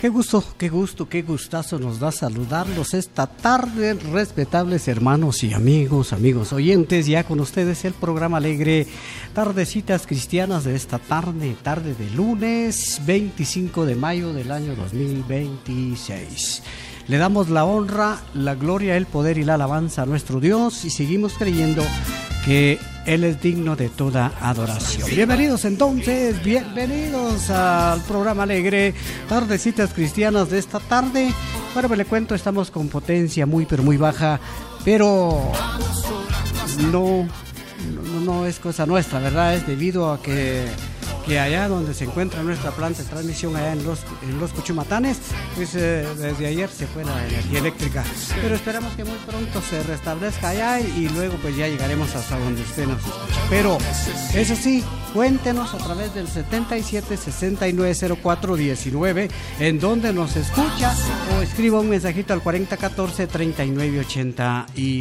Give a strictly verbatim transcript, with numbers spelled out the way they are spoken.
Qué gusto, qué gusto, qué gustazo nos da saludarlos esta tarde, respetables hermanos y amigos, amigos oyentes. Ya con ustedes el programa alegre Tardecitas Cristianas de esta tarde, tarde de lunes veinticinco de mayo del año dos mil veintiséis. Le damos la honra, la gloria, el poder y la alabanza a nuestro Dios y seguimos creyendo que Él es digno de toda adoración. Bienvenidos entonces, bienvenidos al programa alegre Tardecitas Cristianas de esta tarde. Bueno, pues le cuento, estamos con potencia muy pero muy baja, pero no, no, no es cosa nuestra, ¿verdad? Es debido a que, que allá donde se encuentra nuestra planta de transmisión, allá en los, en los Cuchumatanes, pues eh, desde ayer se fue la energía eléctrica, pero esperamos que muy pronto se restablezca allá y, y luego pues ya llegaremos hasta donde usted nos escucha. Pero eso sí, cuéntenos a través del setenta y siete, sesenta y nueve, cero cuatro, diecinueve en donde nos escucha, o escriba un mensajito al cuarenta catorce, treinta y nueve ochenta y